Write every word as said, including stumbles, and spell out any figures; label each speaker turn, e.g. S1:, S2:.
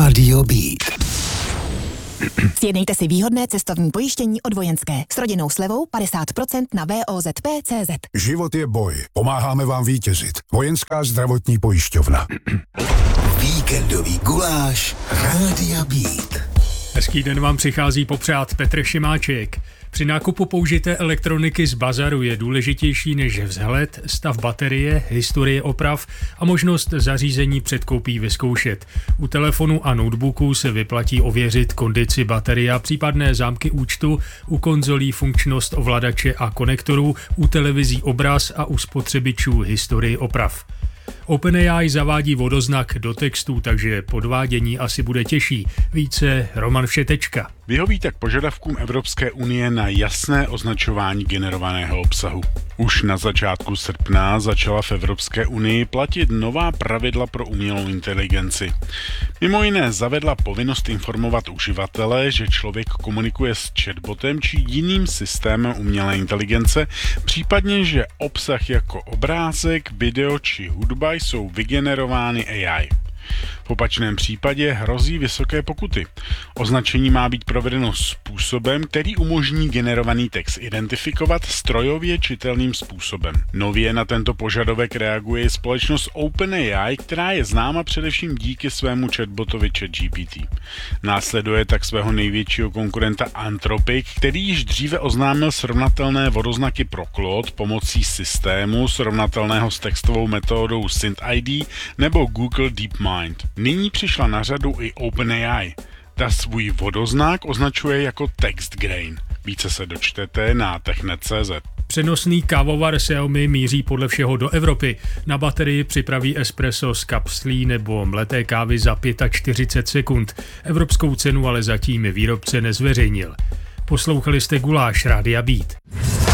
S1: Rádio Beat.
S2: Sjednejte si výhodné cestovní pojištění od Vojenské s rodinnou slevou padesát procent na V O Z P tečka cé zet.
S3: Život je boj. Pomáháme vám vítězit. Vojenská zdravotní pojišťovna.
S1: Víkendový guláš Rádia Beat.
S4: Hezký den vám přichází popřát Petr Šimáček. Při nákupu použité elektroniky z bazaru je důležitější než vzhled, stav baterie, historie oprav a možnost zařízení před koupí vyzkoušet. U telefonu a notebooku se vyplatí ověřit kondici baterie a případné zámky účtu, u konzolí funkčnost ovladače a konektorů, u televizí obraz a u spotřebičů historii oprav. OpenAI zavádí vodoznak do textů, takže podvádění asi bude těžší. Více Roman Všetečka.
S5: Vyhoví tak požadavkům Evropské unie na jasné označování generovaného obsahu. Už na začátku srpna začala v Evropské unii platit nová pravidla pro umělou inteligenci. Mimo jiné zavedla povinnost informovat uživatele, že člověk komunikuje s chatbotem či jiným systémem umělé inteligence, případně, že obsah jako obrázek, video či hudba jsou vygenerovány A I. V opačném případě hrozí vysoké pokuty. Označení má být provedeno způsobem, který umožní generovaný text identifikovat strojově čitelným způsobem. Nově na tento požadavek reaguje společnost OpenAI, která je známa především díky svému chatbotovi ChatGPT. Následuje tak svého největšího konkurenta Anthropic, který již dříve oznámil srovnatelné vodoznaky pro Claude pomocí systému srovnatelného s textovou metodou SynthID nebo Google DeepMind. Nyní přišla na řadu i OpenAI. Ta svůj vodoznak označuje jako text grain. Více se dočtete na technet tečka cé zet.
S4: Přenosný kávovar Xiaomi míří podle všeho do Evropy. Na baterii připraví espresso z kapslí nebo mleté kávy za čtyřicet pět sekund. Evropskou cenu ale zatím výrobce nezveřejnil. Poslouchali jste Guláš Rádia Beat.